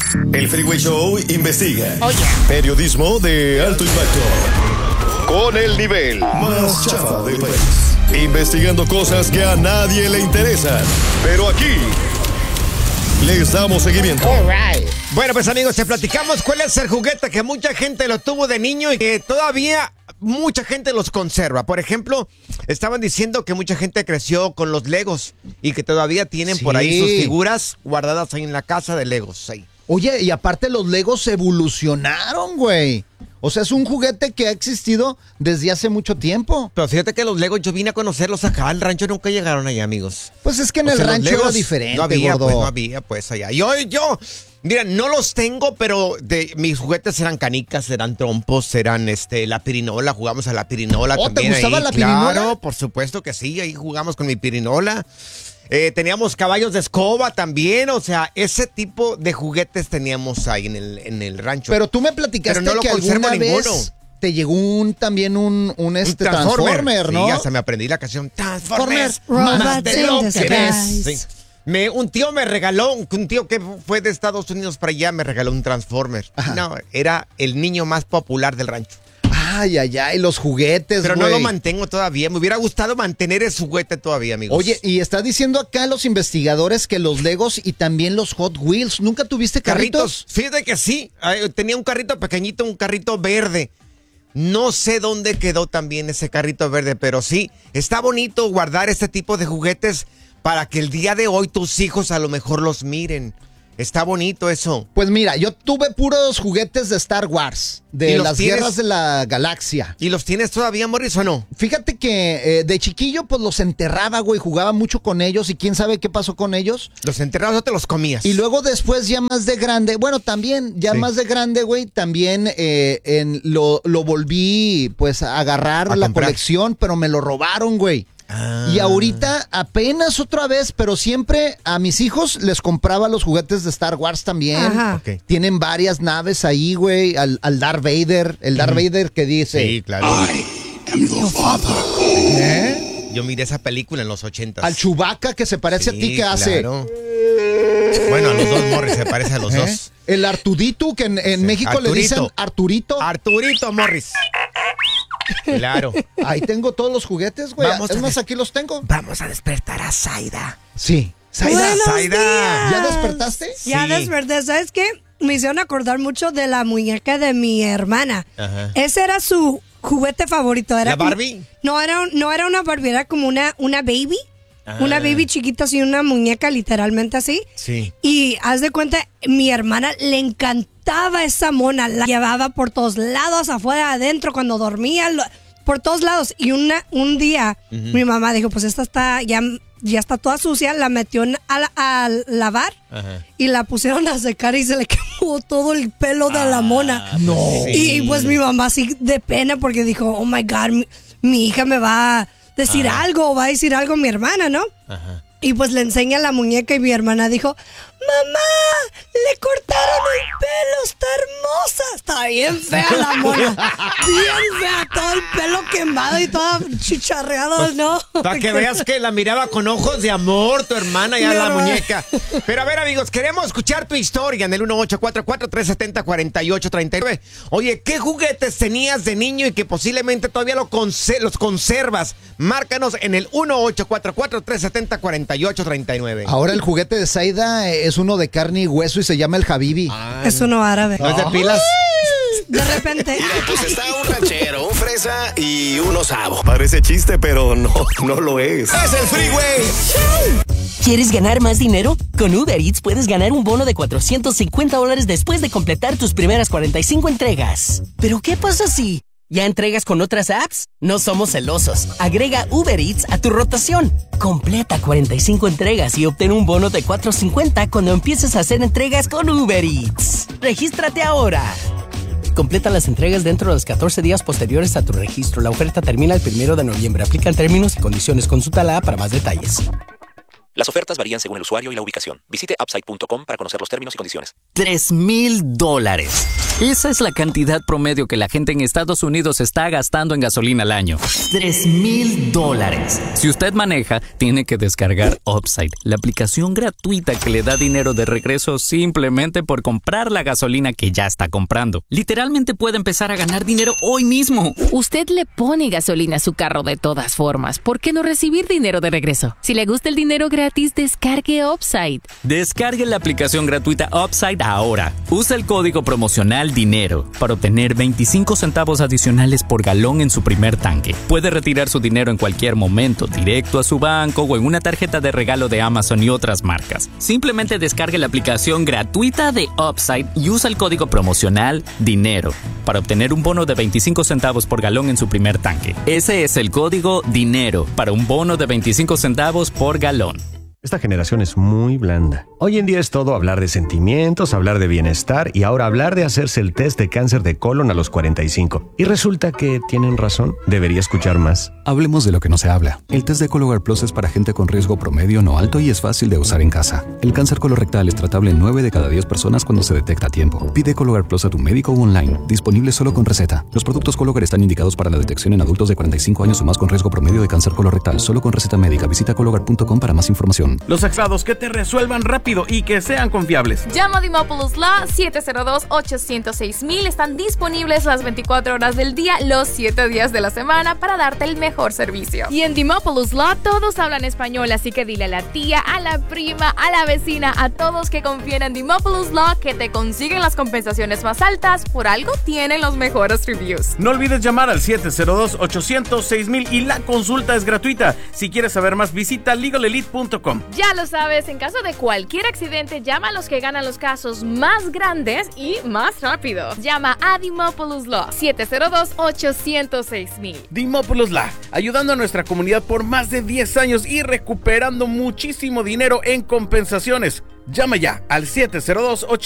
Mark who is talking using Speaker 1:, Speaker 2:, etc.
Speaker 1: El Freeway Show investiga.
Speaker 2: Oye.
Speaker 1: Periodismo de alto impacto. Con el nivel más chafa del país. Investigando cosas que a nadie le interesan. Pero aquí les damos seguimiento.
Speaker 2: All right. Bueno, pues amigos, te platicamos cuál es el juguete que mucha gente lo tuvo de niño y que todavía mucha gente los conserva. Por ejemplo, estaban diciendo que mucha gente creció con los Legos y que todavía tienen por ahí sus figuras guardadas ahí en la casa de Legos. Ahí.
Speaker 3: Oye, y aparte los Legos evolucionaron, güey. O sea, es un juguete que ha existido desde hace mucho tiempo.
Speaker 2: Pero fíjate que los Legos yo vine a conocerlos acá. Al rancho nunca llegaron allá, amigos.
Speaker 3: Pues es que en el rancho era diferente,
Speaker 2: no había,
Speaker 3: gordo.
Speaker 2: Pues, no había, pues, allá. Mira, no los tengo, pero mis juguetes eran canicas, eran trompos, eran la pirinola. Jugamos a la pirinola también.
Speaker 3: ¿Te gustaba
Speaker 2: ahí,
Speaker 3: la pirinola?
Speaker 2: Claro, por supuesto que sí. Ahí jugamos con mi pirinola. Teníamos caballos de escoba también, o sea, ese tipo de juguetes teníamos ahí en el rancho.
Speaker 3: Pero tú me platicaste
Speaker 2: no
Speaker 3: que alguna vez te llegó un Transformer, ¿no?
Speaker 2: Sí, hasta me aprendí la canción Transformers,
Speaker 4: más de lo que ves.
Speaker 2: Sí. Un tío me regaló, un tío que fue de Estados Unidos para allá, me regaló un Transformer. Ajá. No, era el niño más popular del rancho.
Speaker 3: Ay, los juguetes,
Speaker 2: pero
Speaker 3: güey.
Speaker 2: no lo mantengo todavía. Me hubiera gustado mantener ese juguete todavía, amigos.
Speaker 3: Oye, y está diciendo acá los investigadores que los Legos y también los Hot Wheels. ¿Nunca tuviste carritos?
Speaker 2: Fíjate que sí. Tenía un carrito pequeñito, un carrito verde. No sé dónde quedó también ese carrito verde, pero sí, está bonito guardar este tipo de juguetes para que el día de hoy tus hijos a lo mejor los miren. Está bonito eso.
Speaker 3: Pues mira, yo tuve puros juguetes de Star Wars, de las guerras de la galaxia.
Speaker 2: ¿Y los tienes todavía, Morris, o no?
Speaker 3: Fíjate que de chiquillo pues los enterraba, güey, jugaba mucho con ellos y quién sabe qué pasó con ellos.
Speaker 2: ¿Los enterrabas o te los comías?
Speaker 3: Y luego después ya más de grande, bueno, también ya más de grande, güey, también lo volví pues a agarrar la colección, pero me lo robaron, güey. Y ahorita apenas otra vez, pero siempre a mis hijos les compraba los juguetes de Star Wars también.
Speaker 2: Okay.
Speaker 3: Tienen varias naves ahí, güey, al Darth Vader, el Darth Vader que dice...
Speaker 2: Sí, claro.
Speaker 5: I am your father.
Speaker 2: Yo miré esa película en los 80s.
Speaker 3: Al Chewbacca que se parece a ti, que hace...
Speaker 2: Bueno, a los dos, Morris, se parece a los dos.
Speaker 3: El Artudito, que en México
Speaker 2: Arturito.
Speaker 3: le dicen Arturito.
Speaker 2: Arturito, Morris. Claro.
Speaker 3: Ahí tengo todos los juguetes, güey. Es más, aquí los tengo.
Speaker 2: Vamos a despertar a Zaida.
Speaker 3: Sí.
Speaker 4: Zaida.
Speaker 3: ¿Ya despertaste?
Speaker 4: Sí. Ya desperté. ¿Sabes qué? Me hicieron acordar mucho de la muñeca de mi hermana. Ajá. Ese era su juguete favorito. Era
Speaker 2: ¿La Barbie?
Speaker 4: No era una Barbie, era como una baby. Una baby chiquita así, una muñeca literalmente así.
Speaker 2: Sí. Y
Speaker 4: haz de cuenta, mi hermana le encantaba esa mona. La llevaba por todos lados, afuera, adentro, cuando dormía, por todos lados. Y un día, mi mamá dijo, pues esta está ya está toda sucia. La metió a lavar y la pusieron a secar y se le quemó todo el pelo de la mona.
Speaker 3: No.
Speaker 4: Sí. Y pues mi mamá así de pena porque dijo, oh my God, mi hija me va a decir algo, va a decir algo mi hermana, ¿no? Ajá. Y pues le enseña la muñeca y mi hermana dijo, mamá, le cortaron el pelo, está hermosa. Está bien fea la mona, bien fea, todo el pelo quemado y todo chicharreado, pues, ¿no?
Speaker 2: Para que veas que la miraba con ojos de amor tu hermana ya la muñeca. Pero a ver, amigos, queremos escuchar tu historia en el 1844-370-4839. Oye, ¿qué juguetes tenías de niño y que posiblemente todavía los conservas? Márcanos en el 1844-370-4839.
Speaker 3: Ahora el juguete de Zaida es uno de carne y hueso y se llama el Habibi.
Speaker 4: Es uno árabe.
Speaker 2: ¿No es de pilas?
Speaker 4: De repente.
Speaker 5: Mira, pues está un ranchero, un fresa y un osavo.
Speaker 1: Parece chiste, pero no lo es.
Speaker 5: ¡Es el Freeway!
Speaker 6: ¿Quieres ganar más dinero? Con Uber Eats puedes ganar un bono de $450 después de completar tus primeras 45 entregas. ¿Pero qué pasa si ya entregas con otras apps? No somos celosos. Agrega Uber Eats a tu rotación. Completa 45 entregas y obtén un bono de $450 cuando empieces a hacer entregas con Uber Eats. ¡Regístrate ahora! Completa las entregas dentro de los 14 días posteriores a tu registro. La oferta termina el 1 de noviembre. Aplican términos y condiciones. Consulta la app para más detalles.
Speaker 7: Las ofertas varían según el usuario y la ubicación. Visite upside.com para conocer los términos y condiciones.
Speaker 6: $3,000.
Speaker 8: Esa es la cantidad promedio que la gente en Estados Unidos está gastando en gasolina al año. $3,000. Si usted maneja, tiene que descargar Upside, la aplicación gratuita que le da dinero de regreso simplemente por comprar la gasolina que ya está comprando. Literalmente puede empezar a ganar dinero hoy mismo.
Speaker 9: Usted le pone gasolina a su carro de todas formas. ¿Por qué no recibir dinero de regreso? Si le gusta el dinero gratis, descargue Upside.
Speaker 8: Descargue la aplicación gratuita Upside ahora. Usa el código promocional DINERO para obtener 25 centavos adicionales por galón en su primer tanque. Puede retirar su dinero en cualquier momento, directo a su banco o en una tarjeta de regalo de Amazon y otras marcas. Simplemente descargue la aplicación gratuita de Upside y usa el código promocional DINERO para obtener un bono de 25 centavos por galón en su primer tanque. Ese es el código DINERO para un bono de 25 centavos por galón.
Speaker 10: Esta generación es muy blanda. Hoy en día es todo hablar de sentimientos, hablar de bienestar y ahora hablar de hacerse el test de cáncer de colon a los 45. Y resulta que tienen razón. Debería escuchar más.
Speaker 11: Hablemos de lo que no se habla. El test de Cologuard Plus es para gente con riesgo promedio no alto y es fácil de usar en casa. El cáncer colorectal es tratable en 9 de cada 10 personas cuando se detecta a tiempo. Pide Cologuard Plus a tu médico o online. Disponible solo con receta. Los productos Cologuard están indicados para la detección en adultos de 45 años o más con riesgo promedio de cáncer colorectal. Solo con receta médica. Visita Cologuard.com para más información.
Speaker 12: Los expertos que te resuelvan rápido y que sean confiables.
Speaker 13: Llama a Dimopoulos Law 702-806-1000. Están disponibles las 24 horas del día, los 7 días de la semana para darte el mejor servicio. Y en Dimopoulos Law todos hablan español, así que dile a la tía, a la prima, a la vecina, a todos que confíen en Dimopoulos Law que te consiguen las compensaciones más altas. Por algo tienen los mejores reviews.
Speaker 12: No olvides llamar al 702-806-1000 y la consulta es gratuita. Si quieres saber más, visita legalelite.com.
Speaker 13: Ya lo sabes, en caso de cualquier accidente, llama a los que ganan los casos más grandes y más rápido. Llama a Dimopoulos Law 702-806-1000.
Speaker 12: Dimopoulos Law, ayudando a nuestra comunidad por más de 10 años y recuperando muchísimo dinero en compensaciones. Llama ya al 702-806-1000.